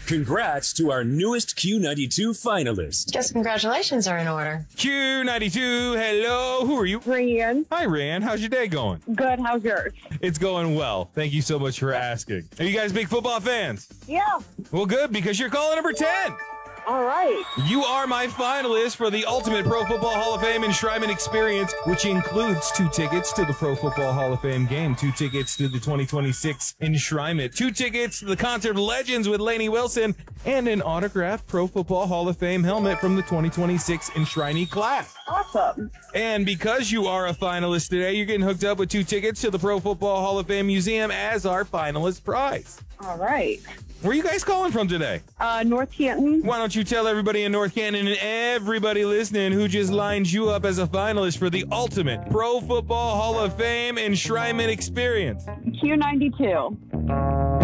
Congrats to our newest Q92 finalist. Guess congratulations are in order. Q92, hello. Who are you? Rayanne. Hi, Rand. How's your day going? Good. How's yours? It's going well. Thank you so much for asking. Are you guys big football fans? Yeah. Well, good, because you're calling number 10. All right. You are my finalist for the Ultimate Pro Football Hall of Fame Enshrinement Experience, which includes 2 tickets to the Pro Football Hall of Fame game, 2 tickets to the 2026 Enshrinement, 2 tickets to the Concert of Legends with Lainey Wilson, and an autographed Pro Football Hall of Fame helmet from the 2026 Enshrinee class. Awesome. And because you are a finalist today, you're getting hooked up with 2 tickets to the Pro Football Hall of Fame Museum as our finalist prize. All right. Where are you guys calling from today? North Canton. Why don't you tell everybody in North Canton and everybody listening who just lined you up as a finalist for the Ultimate Pro Football Hall of Fame Enshrinement Experience? Q92.